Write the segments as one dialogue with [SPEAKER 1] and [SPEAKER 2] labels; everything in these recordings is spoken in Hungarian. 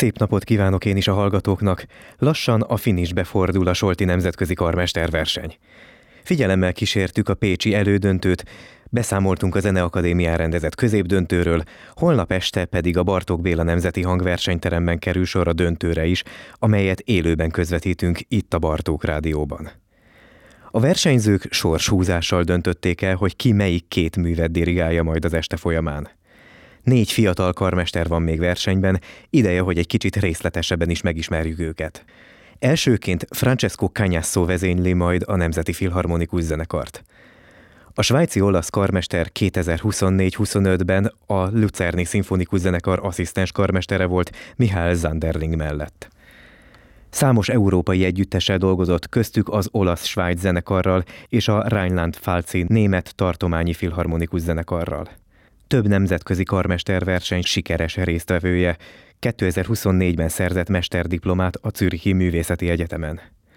[SPEAKER 1] Szép napot kívánok én is a hallgatóknak. Lassan a finishbe fordul a Solti nemzetközi karmesterverseny. Figyelemmel kísértük a pécsi elődöntőt, beszámoltunk a Zeneakadémián rendezett középdöntőről, holnap este pedig a Bartók Béla Nemzeti Hangversenyteremben kerül sor a döntőre is, amelyet élőben közvetítünk itt a Bartók Rádióban. A versenyzők sorshúzással döntötték el, hogy ki melyik két művet dirigálja majd az este folyamán. 4 fiatal karmester van még versenyben, ideje, hogy egy kicsit részletesebben is megismerjük őket. Elsőként Francesco Cagnasso vezényli majd a Nemzeti Filharmonikus Zenekart. A svájci-olasz karmester 2024-25-ben a Luzerni Szimfonikus Zenekar asszisztens karmestere volt Michael Zanderling mellett. Számos európai együttessel dolgozott, köztük az olasz-svájc zenekarral és a Rheinland-Pfalzi német tartományi filharmonikus zenekarral. Több nemzetközi karmesterverseny sikeres résztvevője, 2024-ben szerzett mesterdiplomát a Zürichi Művészeti Egyetemen.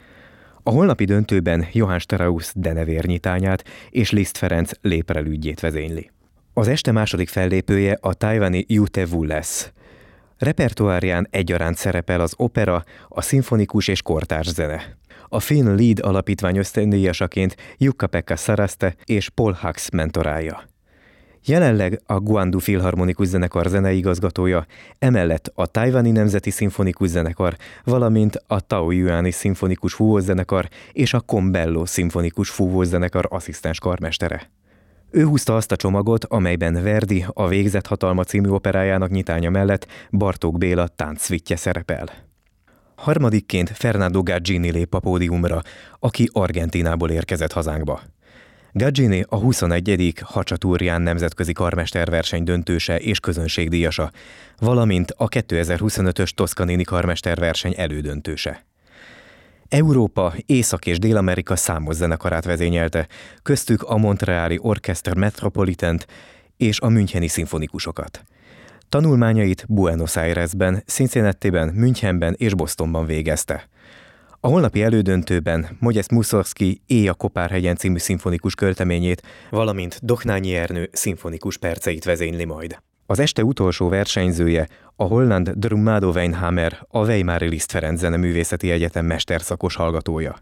[SPEAKER 1] A holnapi döntőben Johann Strauss denevérnyitányát és Liszt Ferenc léprelügyét vezényli. Az este második fellépője a tajvani Jute Wu lesz. Repertoárján egyaránt szerepel az opera, a szimfonikus és kortárs zene. A Finn Lied Alapítvány ösztöndíjasaként Jukka-Pekka Saraste és Paul Hux mentorálja. Jelenleg a Guangdong Filharmonikus Zenekar zeneigazgatója, emellett a Tajvani Nemzeti Szimfonikus Zenekar, valamint a Taoyuani Szimfonikus Fúvózenekar és a Combello Szimfonikus Fúvózenekar asszisztens karmestere. Ő húzta azt a csomagot, amelyben Verdi a Végzett hatalma című operájának nyitánya mellett Bartók Béla táncszvittje szerepel. Harmadikként Fernando Gaggini lép a pódiumra, aki Argentínából érkezett hazánkba. Gaggini a 21. Hacsatúrján nemzetközi karmesterverseny döntőse és közönségdíjasa, valamint a 2025-ös Toscanini karmesterverseny elődöntőse. Európa, Észak- és Dél-Amerika számos zenekarát vezényelte, köztük a Montreali Orchestre Metropolitant és a müncheni szimfonikusokat. Tanulmányait Buenos Airesben, Cincinnatiben, Münchenben és Bostonban végezte. A holnapi elődöntőben Modest Mussorgsky Éj a Kopárhegyen című szimfonikus költeményét, valamint Dochnányi Ernő szimfonikus perceit vezényli majd. Az este utolsó versenyzője a holland Drummado Weinhammer, a Weimari Liszt Ferenc Zeneművészeti Egyetem mesterszakos hallgatója.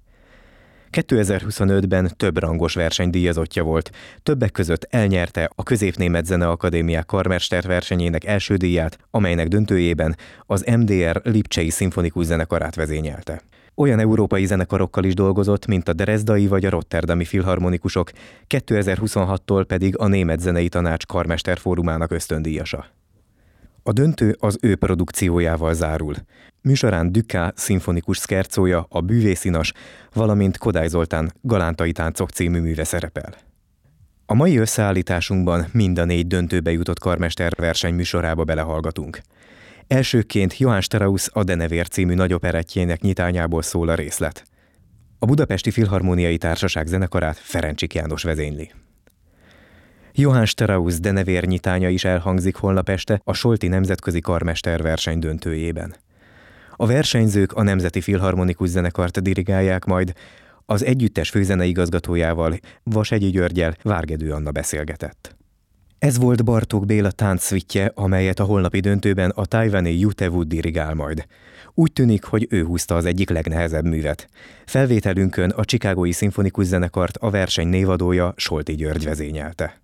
[SPEAKER 1] 2025-ben több rangos versenydíjazottja volt, többek között elnyerte a Középnémet Zeneakadémiák karmesterversenyének első díját, amelynek döntőjében az MDR Lipcsei Szimfonikus Zenekarát vezényelte. Olyan európai zenekarokkal is dolgozott, mint a Dresdai vagy a Rotterdami filharmonikusok, 2026-tól pedig a Német Zenei Tanács karmesterfórumának ösztöndíjasa. A döntő az ő produkciójával zárul. Műsorán Dukas szimfonikus szkercója, a Bűvészinas, valamint Kodály Zoltán Galántai táncok című műve szerepel. A mai összeállításunkban mind a 4 döntőbe jutott karmesterverseny műsorába belehallgatunk. Elsőként Johann Strauss a Denevér című nagyoperettjének nyitányából szól a részlet. A Budapesti Filharmóniai Társaság zenekarát Ferencsik János vezényli. Johann Strauss Denevér nyitánya is elhangzik holnap este a Solti nemzetközi karmesterverseny döntőjében. A versenyzők a Nemzeti Filharmonikus Zenekart dirigálják majd, az együttes főzeneigazgatójával, Vasegyi Györggyel Várgedő Anna beszélgetett. Ez volt Bartók Béla táncszvittje, amelyet a holnapi döntőben a tajvani Jute Wu dirigál majd. Úgy tűnik, hogy ő húzta az egyik legnehezebb művet. Felvételünkön a Chicagói Szimfonikus Zenekart a verseny névadója Solti György vezényelte.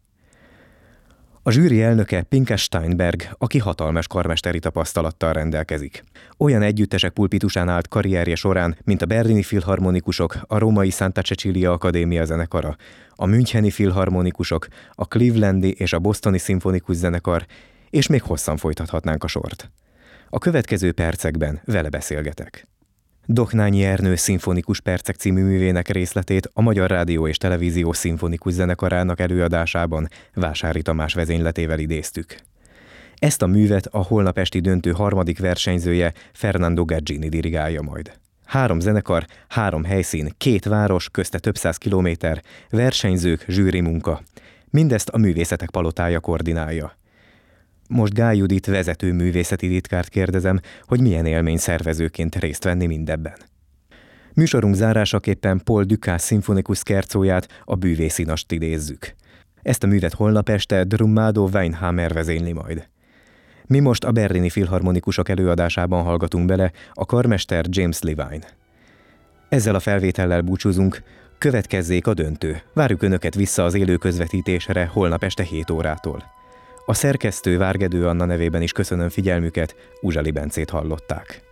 [SPEAKER 1] A zsűri elnöke Pinkas Steinberg, aki hatalmas karmesteri tapasztalattal rendelkezik. Olyan együttesek pulpitusán állt karrierje során, mint a berlini filharmonikusok, a római Santa Cecilia Akadémia zenekara, a müncheni filharmonikusok, a clevelandi és a bostoni szimfonikus zenekar, és még hosszan folytathatnánk a sort. A következő percekben vele beszélgetek. Dochnányi Ernő szimfonikus percek című művének részletét a Magyar Rádió és Televízió Szimfonikus Zenekarának előadásában Vásári Tamás vezényletével idéztük. Ezt a művet a holnap esti döntő harmadik versenyzője Fernando Gaggini dirigálja majd. 3 zenekar, 3 helyszín, 2 város, közte több száz kilométer, versenyzők, zsűri munka. Mindezt a Művészetek Palotája koordinálja. Most Gály Judit vezető művészeti titkárt kérdezem, hogy milyen élmény szervezőként részt venni mindebben. Műsorunk zárásaképpen Paul Dukas szimfonikus szkercóját, a Bűvészinast idézzük. Ezt a művet holnap este Drummado Weinhammer vezényli majd. Mi most a berlini filharmonikusok előadásában hallgatunk bele a karmester James Levine. Ezzel a felvétellel búcsúzunk, következzék a döntő. Várjuk Önöket vissza az élő közvetítésre holnap este 7 órától. A szerkesztő Várgedő Anna nevében is köszönöm figyelmüket, Uzsali Bencét hallották.